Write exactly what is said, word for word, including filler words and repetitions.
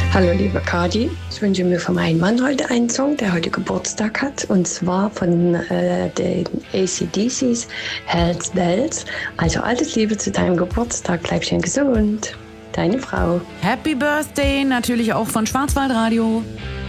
Hallo liebe Kadi, ich wünsche mir für meinen Mann heute einen Song, der heute Geburtstag hat, und zwar von äh, den A C D Cs, Hells Bells. Also alles Liebe zu deinem Geburtstag, bleib schön gesund. Deine Frau. Happy Birthday, natürlich auch von Schwarzwaldradio.